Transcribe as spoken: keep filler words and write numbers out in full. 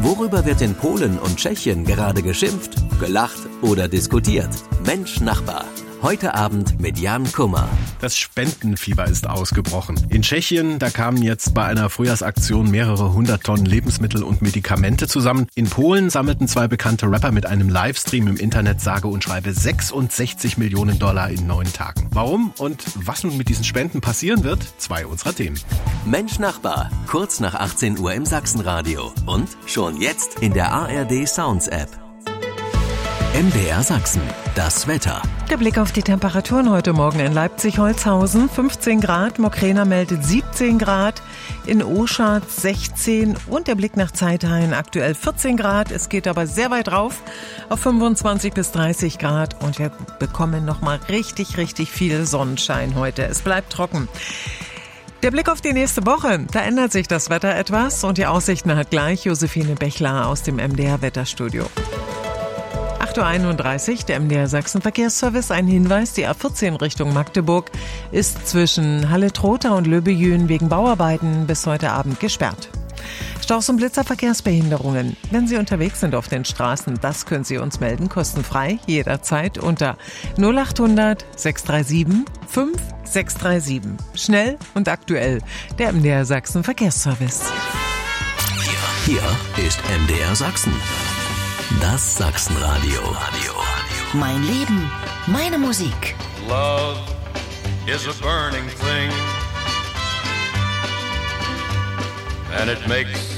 Worüber wird in Polen und Tschechien gerade geschimpft, gelacht oder diskutiert? Mensch Nachbar. Heute Abend mit Jan Kummer. Das Spendenfieber ist ausgebrochen. In Tschechien, da kamen jetzt bei einer Frühjahrsaktion mehrere hundert Tonnen Lebensmittel und Medikamente zusammen. In Polen sammelten zwei bekannte Rapper mit einem Livestream im Internet sage und schreibe sechsundsechzig Millionen Dollar in neun Tagen. Warum und was nun mit diesen Spenden passieren wird? Zwei unserer Themen. Mensch Nachbar, kurz nach achtzehn Uhr im Sachsenradio und schon jetzt in der A R D Sounds App. M D R Sachsen, das Wetter. Der Blick auf die Temperaturen heute Morgen in Leipzig-Holzhausen, fünfzehn Grad, Mokrena meldet siebzehn Grad, in Oschatz sechzehn und der Blick nach Zeithain aktuell vierzehn Grad. Es geht aber sehr weit rauf auf fünfundzwanzig bis dreißig Grad und wir bekommen nochmal richtig, richtig viel Sonnenschein heute. Es bleibt trocken. Der Blick auf die nächste Woche, da ändert sich das Wetter etwas und die Aussichten hat gleich Josephine Bechler aus dem M D R-Wetterstudio. acht Uhr einunddreißig, der M D R Sachsen Verkehrsservice. Ein Hinweis, die A vierzehn Richtung Magdeburg ist zwischen Halle-Trotha und Löbejün wegen Bauarbeiten bis heute Abend gesperrt. Staus und Blitzerverkehrsbehinderungen. Wenn Sie unterwegs sind auf den Straßen, das können Sie uns melden, kostenfrei, jederzeit unter null acht hundert sechs drei sieben fünf sechs drei sieben. Schnell und aktuell, der M D R Sachsen Verkehrsservice. Hier, hier ist M D R Sachsen. Das Sachsenradio. Mein Leben, meine Musik. Love is a burning thing, and it makes